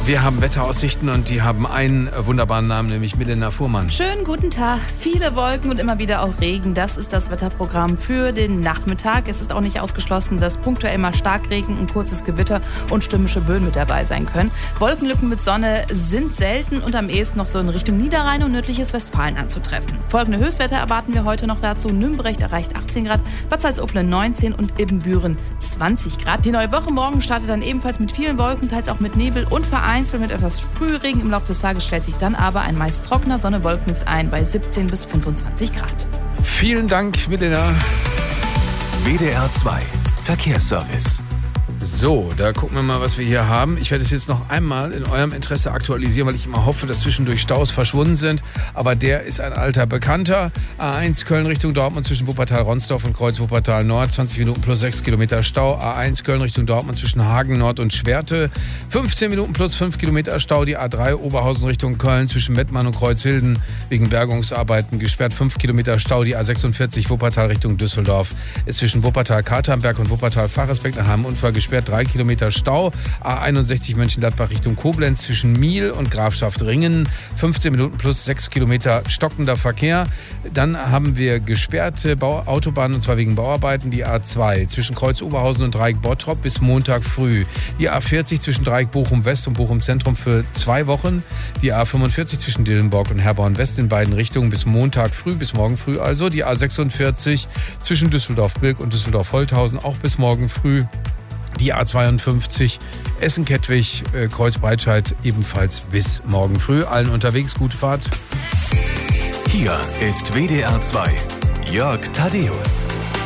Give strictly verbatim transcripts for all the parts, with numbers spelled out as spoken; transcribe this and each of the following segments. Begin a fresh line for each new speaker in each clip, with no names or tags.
Wir haben Wetteraussichten und die haben einen wunderbaren Namen, nämlich Milena Fuhrmann.
Schönen guten Tag. Viele Wolken und immer wieder auch Regen. Das ist das Wetterprogramm für den Nachmittag. Es ist auch nicht ausgeschlossen, dass punktuell mal Starkregen, ein kurzes Gewitter und stürmische Böen mit dabei sein können. Wolkenlücken mit Sonne sind selten und am ehesten noch so in Richtung Niederrhein und nördliches Westfalen anzutreffen. Folgende Höchstwerte erwarten wir heute noch dazu. Nümbrecht erreicht achtzehn Grad, Bad Salzuflen neunzehn und Ibbenbüren zwanzig Grad. Die neue Woche morgen startet dann ebenfalls mit vielen Wolken, teils auch mit Nebel und vereinzelt mit etwas Sprühregen. Im Laufe des Tages stellt sich dann aber ein meist trockener Sonne-Wolkenmix ein bei siebzehn bis fünfundzwanzig Grad.
Vielen Dank, Milena.
W D R zwei Verkehrsservice.
So, da gucken wir mal, was wir hier haben. Ich werde es jetzt noch einmal in eurem Interesse aktualisieren, weil ich immer hoffe, dass zwischendurch Staus verschwunden sind. Aber der ist ein alter Bekannter. A eins Köln Richtung Dortmund zwischen Wuppertal-Ronsdorf und Kreuz Wuppertal-Nord. zwanzig Minuten plus sechs Kilometer Stau. A eins Köln Richtung Dortmund zwischen Hagen-Nord und Schwerte. fünfzehn Minuten plus fünf Kilometer Stau. Die A drei Oberhausen Richtung Köln zwischen Mettmann und Kreuzhilden. Wegen Bergungsarbeiten gesperrt. fünf Kilometer Stau. Die A sechsundvierzig Wuppertal Richtung Düsseldorf ist zwischen Wuppertal-Katernberg und Wuppertal-Fahrresbeck nach einem Unfall gesperrt. drei Kilometer Stau. A einundsechzig Mönchengladbach Richtung Koblenz zwischen Miel und Grafschaft Ringen. fünfzehn Minuten plus sechs Kilometer stockender Verkehr. Dann haben wir gesperrte Bau- Autobahnen und zwar wegen Bauarbeiten. Die A zwei zwischen Kreuz Oberhausen und Dreieck Bottrop bis Montag früh. Die A vierzig zwischen Dreieck Bochum West und Bochum Zentrum für zwei Wochen. Die A fünfundvierzig zwischen Dillenborg und Herborn West in beiden Richtungen bis Montag früh, bis morgen früh also. Die A sechsundvierzig zwischen Düsseldorf-Bilk und Düsseldorf-Holthausen auch bis morgen früh. Die A zweiundfünfzig Essen-Kettwig, äh, Kreuz-Breitscheid ebenfalls bis morgen früh. Allen unterwegs, gute Fahrt.
Hier ist W D R zwei Jörg Thaddeus.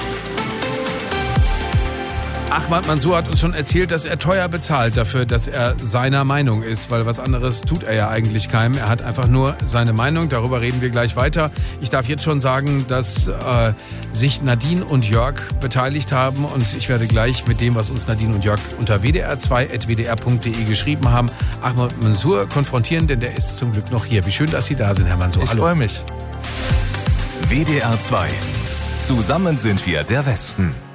Ahmad Mansour hat uns schon erzählt, dass er teuer bezahlt dafür, dass er seiner Meinung ist, weil was anderes tut er ja eigentlich keinem. Er hat einfach nur seine Meinung, darüber reden wir gleich weiter. Ich darf jetzt schon sagen, dass äh, sich Nadine und Jörg beteiligt haben und ich werde gleich mit dem, was uns Nadine und Jörg unter w d r zwei at w d r punkt d e geschrieben haben, Ahmad Mansour konfrontieren, denn der ist zum Glück noch hier. Wie schön, dass Sie da sind, Herr Mansour.
Ich
Hallo.
freue mich.
W D R zwei. Zusammen sind wir der Westen.